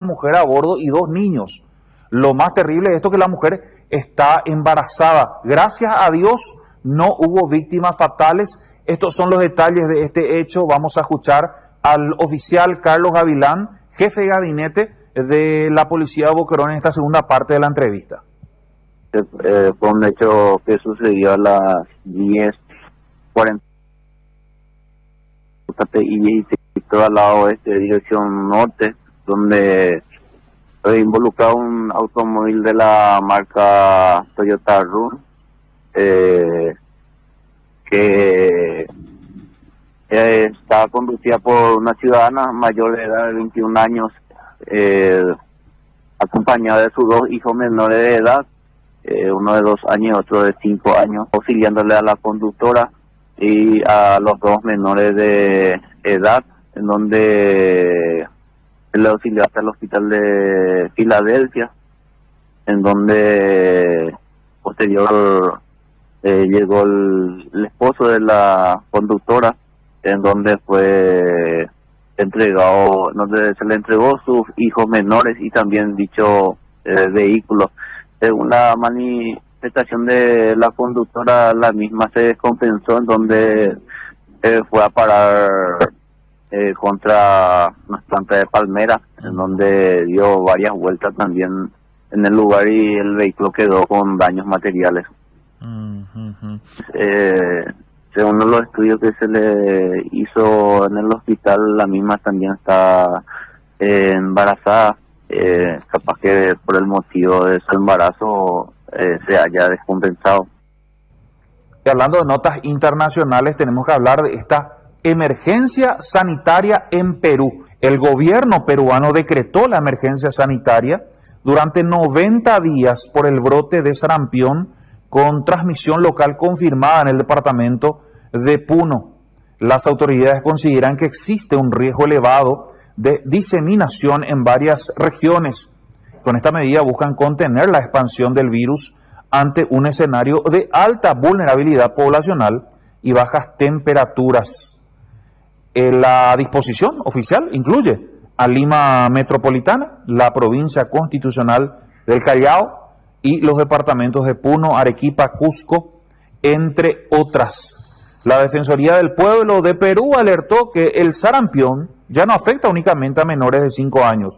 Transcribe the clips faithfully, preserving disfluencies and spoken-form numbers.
mujer a bordo y dos niños. Lo más terrible de esto es que la mujer está embarazada. Gracias a Dios no hubo víctimas fatales. Estos son los detalles de este hecho. Vamos a escuchar al oficial Carlos Gavilán, jefe de gabinete de la Policía de Boquerón, en esta segunda parte de la entrevista. Eh, fue un hecho que sucedió a las diez cuarenta y dieciséis al lado oeste, dirección norte, donde fue involucrado un automóvil de la marca Toyota Rush, eh, que eh, estaba conducida por una ciudadana mayor de edad de veintiún años, eh, acompañada de sus dos hijos menores de edad, eh, uno de dos años y otro de cinco años, auxiliándole a la conductora y a los dos menores de edad, en donde le auxilió hasta el hospital de Filadelfia, en donde posterior eh, llegó el, el esposo de la conductora, en donde fue entregado, donde se le entregó sus hijos menores y también dicho eh, vehículo. Según la manifestación de la conductora, la misma se descompensó, en donde eh, fue a parar eh, contra una planta de palmera, en donde dio varias vueltas también en el lugar y el vehículo quedó con daños materiales. Uh-huh. Eh, según los estudios que se le hizo en el hospital, la misma también está eh, embarazada. Eh, capaz que por el motivo de su embarazo eh, se haya descompensado. Y hablando de notas internacionales, tenemos que hablar de esta emergencia sanitaria en Perú. El gobierno peruano decretó la emergencia sanitaria durante noventa días por el brote de sarampión, con transmisión local confirmada en el departamento de Puno. Las autoridades consideran que existe un riesgo elevado de diseminación en varias regiones. Con esta medida buscan contener la expansión del virus ante un escenario de alta vulnerabilidad poblacional y bajas temperaturas. Eh, la disposición oficial incluye a Lima Metropolitana, la provincia constitucional del Callao y los departamentos de Puno, Arequipa, Cusco, entre otras. La Defensoría del Pueblo de Perú alertó que el sarampión ya no afecta únicamente a menores de cinco años,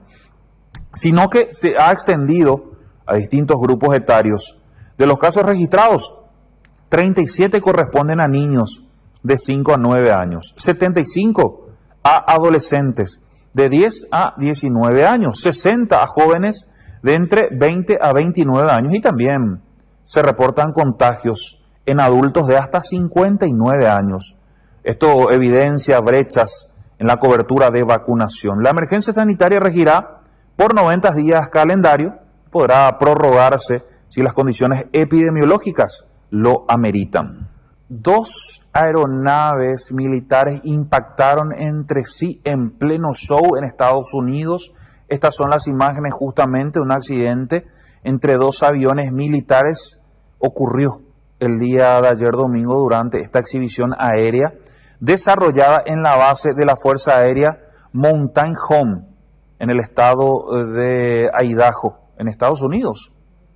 sino que se ha extendido a distintos grupos etarios. De los casos registrados, treinta y siete corresponden a niños de cinco a nueve años, setenta y cinco a adolescentes de diez a diecinueve años, sesenta a jóvenes de entre veinte a veintinueve años, y también se reportan contagios en adultos de hasta cincuenta y nueve años. Esto evidencia brechas en la cobertura de vacunación. La emergencia sanitaria regirá por noventa días calendario, podrá prorrogarse si las condiciones epidemiológicas lo ameritan. Dos aeronaves militares impactaron entre sí en pleno show en Estados Unidos. Estas son las imágenes justamente de un accidente entre dos aviones militares. Ocurrió el día de ayer domingo durante esta exhibición aérea desarrollada en la base de la Fuerza Aérea Mountain Home en el estado de Idaho, en Estados Unidos.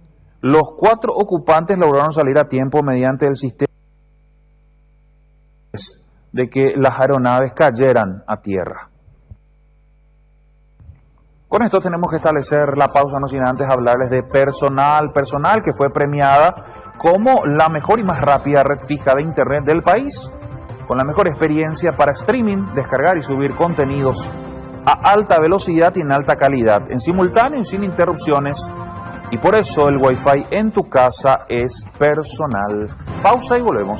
Los cuatro ocupantes lograron salir a tiempo mediante el sistema de que las aeronaves cayeran a tierra. Con esto tenemos que establecer la pausa, no sin antes hablarles de personal, personal que fue premiada como la mejor y más rápida red fija de internet del país, con la mejor experiencia para streaming, descargar y subir contenidos a alta velocidad y en alta calidad, en simultáneo y sin interrupciones, y por eso el Wi-Fi en tu casa es Personal. Pausa y volvemos.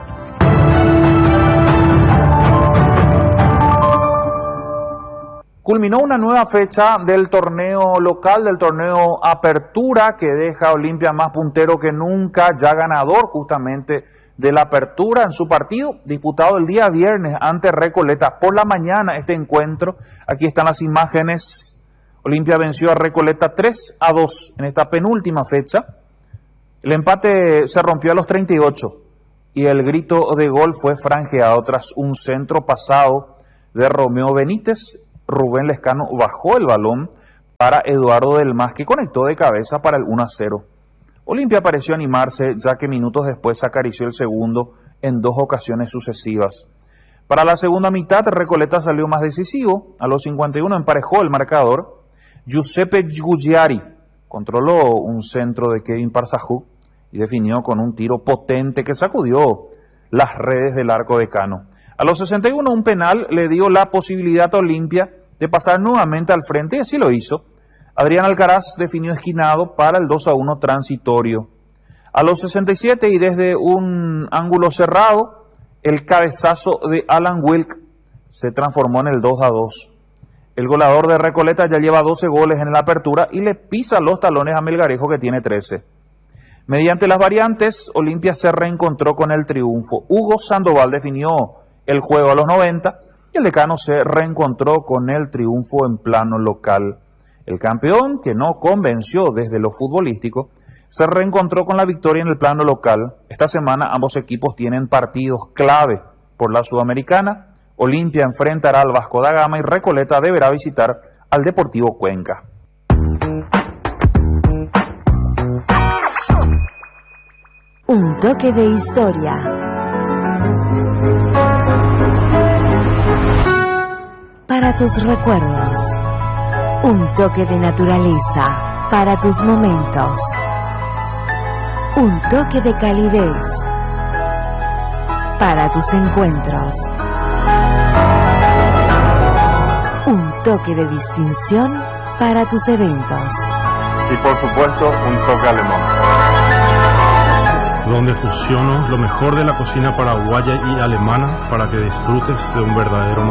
Culminó una nueva fecha del torneo local, del torneo Apertura, que deja a Olimpia más puntero que nunca, ya ganador justamente de la Apertura en su partido, disputado el día viernes ante Recoleta. Por la mañana este encuentro, aquí están las imágenes. Olimpia venció a Recoleta tres a dos en esta penúltima fecha. El empate se rompió a los treinta y ocho y el grito de gol fue franjeado tras un centro pasado de Romeo Benítez. Rubén Lescano bajó el balón para Eduardo Del Mas, que conectó de cabeza para el uno a cero. Olimpia pareció animarse, ya que minutos después acarició el segundo en dos ocasiones sucesivas. Para la segunda mitad, Recoleta salió más decisivo. A los cincuenta y uno emparejó el marcador. Giuseppe Gugliari controló un centro de Kevin Parsajuk y definió con un tiro potente que sacudió las redes del arco de Cano. A los sesenta y uno, un penal le dio la posibilidad a Olimpia de pasar nuevamente al frente y así lo hizo. Adrián Alcaraz definió esquinado para el dos a uno transitorio. A los sesenta y siete y desde un ángulo cerrado, el cabezazo de Alan Wilk se transformó en el dos a dos. El goleador de Recoleta ya lleva doce goles en la apertura y le pisa los talones a Melgarejo, que tiene trece. Mediante las variantes, Olimpia se reencontró con el triunfo. Hugo Sandoval definió el juego a los noventa y el decano se reencontró con el triunfo en plano local. El campeón, que no convenció desde lo futbolístico, se reencontró con la victoria en el plano local. Esta semana ambos equipos tienen partidos clave por la Sudamericana. Olimpia enfrentará al Vasco da Gama y Recoleta deberá visitar al Deportivo Cuenca. Un toque de historia. Para tus recuerdos. Un toque de naturaleza para tus momentos. Un toque de calidez para tus encuentros. Un toque de distinción para tus eventos. Y por supuesto, un toque alemán, donde fusiono lo mejor de la cocina paraguaya y alemana para que disfrutes de un verdadero